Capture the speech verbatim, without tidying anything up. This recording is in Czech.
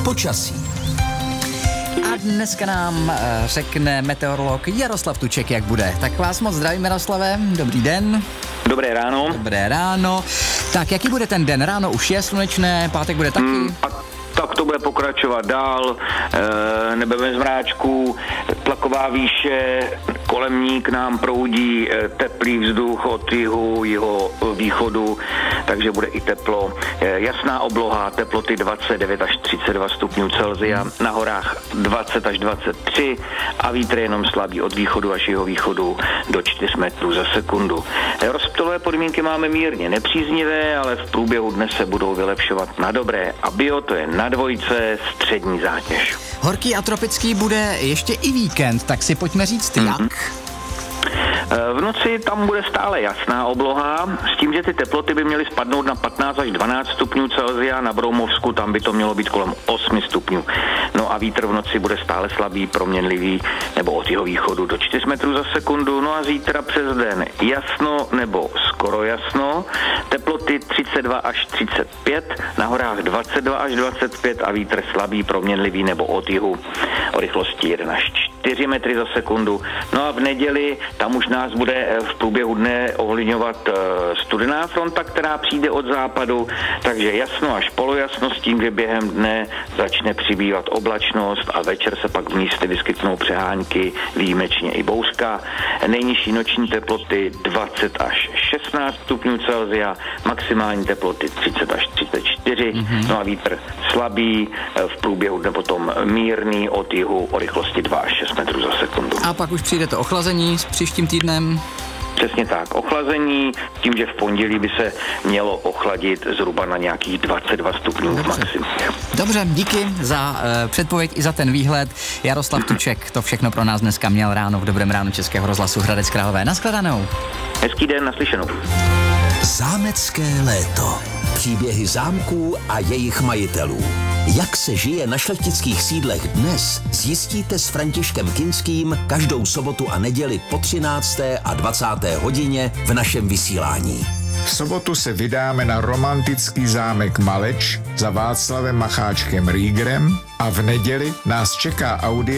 počasí. A dneska nám řekne meteorolog Jaroslav Tuček, jak bude. Tak vás moc zdravím, Jaroslave, dobrý den. Dobré ráno. Dobré ráno. Tak jaký bude ten den? Ráno už je slunečné, pátek bude taky? Mm, a tak to bude pokračovat dál, e, nebe bez mráčků, tlaková výše, kolem ní k nám proudí e, teplý vzduch od jihu, jeho východu, takže bude i teplo. E, jasná obloha, teploty dvacet devět až třicet dva stupňů Celsia, na horách dvacet až dvacet tři a vítr jenom slabý od východu až jeho východu do čtyři metrů za sekundu. E, rozptylové podmínky máme mírně nepříznivé, ale v průběhu dne se budou vylepšovat na dobré a bio to je na dvojce střední zátěž. Horký a tropický bude ještě i víkend, tak si pojďme říct, jak? Mm-hmm. V noci tam bude stále jasná obloha, s tím, že ty teploty by měly spadnout na patnáct až dvanáct stupňů Celsia, na Broumovsku tam by to mělo být kolem osm stupňů. No a vítr v noci bude stále slabý, proměnlivý, nebo od jeho východu do čtyři metrů za sekundu. No a zítra přes den jasno nebo skoro jasno, teploty třicet dva až třicet pět, na horách dvacet dva až dvacet pět a vítr slabý, proměnlivý nebo od jihu o rychlosti jedna až čtyři metry za sekundu. No a v neděli tam už nás bude v průběhu dne ovlivňovat studená fronta, která přijde od západu, takže jasno až polojasno s tím, že během dne začne přibývat oblačnost a večer se pak v místě vyskytnou přehánky, výjimečně i bouřka. Nejnižší noční teploty dvacet až šestnáct stupňů Celsia, maximální teploty třicet až třicet čtyři, mm-hmm. no a vítr slabý, v průběhu dne potom mírný od jihu o rychlosti dva až šest metrů za sekundu. A pak už přijde to ochlazení s příštím týdnem? Přesně tak, ochlazení, tím, že v pondělí by se mělo ochladit zhruba na nějakých dvacet dva stupňů v maximu. Dobře, díky za uh, předpověď i za ten výhled. Jaroslav Tuček to všechno pro nás dneska měl ráno v Dobrém ránu Českého rozhlasu Hradec Králové. Naschledanou. Hezký den, naslyšenou. Zámecké léto. Příběhy zámků a jejich majitelů. Jak se žije na šlechtických sídlech dnes, zjistíte s Františkem Kinským každou sobotu a neděli po třinácté a dvacáté hodině v našem vysílání. V sobotu se vydáme na romantický zámek Maleč za Václavem Macháčkem Rýgrem a v neděli nás čeká audio